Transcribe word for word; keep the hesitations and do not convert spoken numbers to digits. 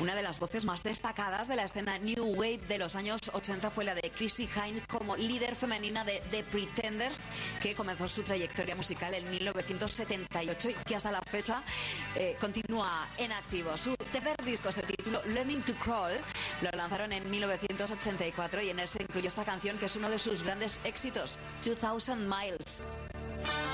Una de las voces más destacadas de la escena New Wave de los años ochenta fue la de Chrissie Hynde como líder femenina de The Pretenders, que comenzó su trayectoria musical en mil novecientos setenta y ocho y que hasta la fecha eh, continúa en activo. Su tercer disco se tituló Learning to Crawl, lo lanzaron en mil novecientos ochenta y cuatro y en él se incluyó esta canción que es uno de sus grandes éxitos, two thousand miles.